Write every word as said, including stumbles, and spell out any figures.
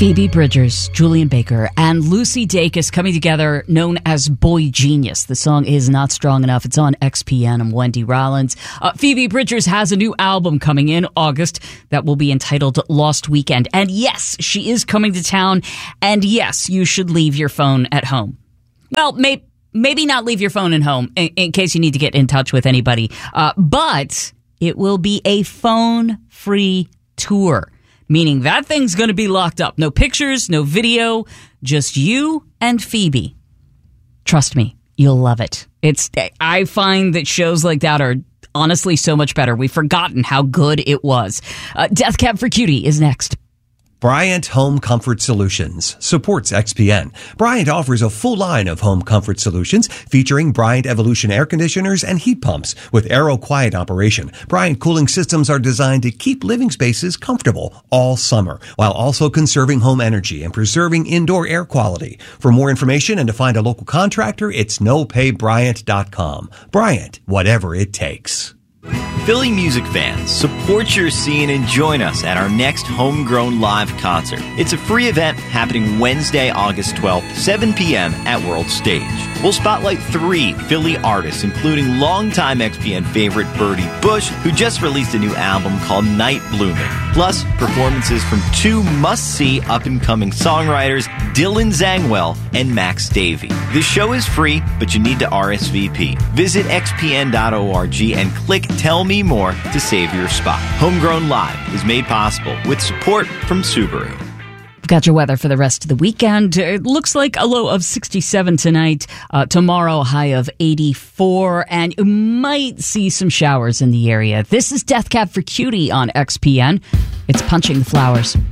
Phoebe Bridgers, Julian Baker, and Lucy Dacus coming together, known as Boy Genius. The song is Not Strong Enough. It's on X P N. I'm Wendy Rollins. Uh, Phoebe Bridgers has a new album coming in August that will be entitled Lost Weekend. And yes, she is coming to town. And yes, you should leave your phone at home. Well, may- maybe not leave your phone at home in, in case you need to get in touch with anybody. Uh, but it will be a phone-free tour. Meaning that thing's going to be locked up. No pictures, no video, just you and Phoebe. Trust me, you'll love it. It's I find that shows like that are honestly so much better. We've forgotten how good it was. Uh, Death Cab for Cutie is next. Bryant Home Comfort Solutions supports X P N. Bryant offers a full line of home comfort solutions featuring Bryant Evolution air conditioners and heat pumps with Aero Quiet operation. Bryant cooling systems are designed to keep living spaces comfortable all summer while also conserving home energy and preserving indoor air quality. For more information and to find a local contractor, it's no pay bryant dot com. Bryant, whatever it takes. Philly music fans, support your scene and join us at our next Homegrown Live concert. It's a free event happening Wednesday, August twelfth, seven p.m. at World Stage. We'll spotlight three Philly artists, including longtime X P N favorite Birdie Bush, who just released a new album called Night Blooming. Plus, performances from two must-see up-and-coming songwriters, Dylan Zangwell and Max Davey. The show is free, but you need to R S V P. Visit x p n dot org and click Tell Me More to save your spot. Homegrown Live is made possible with support from Subaru. Got your weather for the rest of the weekend. It looks like a low of sixty-seven tonight. Uh, tomorrow, a high of eighty-four. And you might see some showers in the area. This is Death Cab for Cutie on X P N. It's Punching the Flowers.